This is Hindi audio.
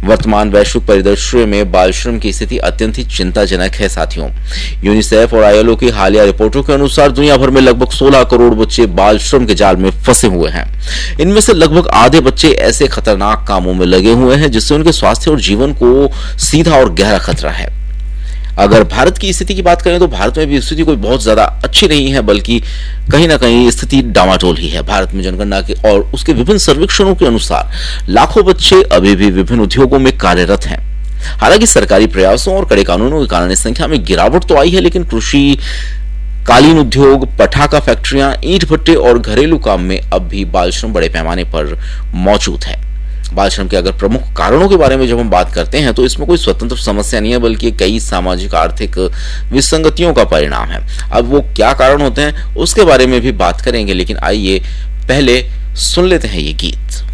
वर्तमान वैश्विक परिदृश्य में बाल श्रम की स्थिति अत्यंत ही चिंताजनक है साथियों। यूनिसेफ और आईएलओ की हालिया रिपोर्टों के अनुसार दुनिया भर में लगभग 16 करोड़ बच्चे बाल श्रम के जाल में फंसे हुए हैं। इनमें से लगभग आधे बच्चे ऐसे खतरनाक कामों में लगे हुए हैं जिससे उनके स्वास्थ्य और जीवन को सीधा और गहरा खतरा है। अगर भारत की स्थिति की बात करें तो भारत में भी स्थिति कोई बहुत ज्यादा अच्छी नहीं है, बल्कि कहीं ना कहीं स्थिति डामाडोल ही है। भारत में जनगणना के और उसके विभिन्न सर्वेक्षणों के अनुसार लाखों बच्चे अभी भी विभिन्न उद्योगों में कार्यरत हैं। हालांकि सरकारी प्रयासों और कड़े कानूनों के कारण इस संख्या में गिरावट तो आई है, लेकिन कृषि, कालीन उद्योग, पटाखा फैक्ट्रियां, ईंट भट्टे और घरेलू काम में अब भी बाल श्रम बड़े पैमाने पर मौजूद है। बाल श्रम के अगर प्रमुख कारणों के बारे में जब हम बात करते हैं तो इसमें कोई स्वतंत्र समस्या नहीं है, बल्कि कई सामाजिक आर्थिक विसंगतियों का परिणाम है। अब वो क्या कारण होते हैं उसके बारे में भी बात करेंगे, लेकिन आइए पहले सुन लेते हैं ये गीत।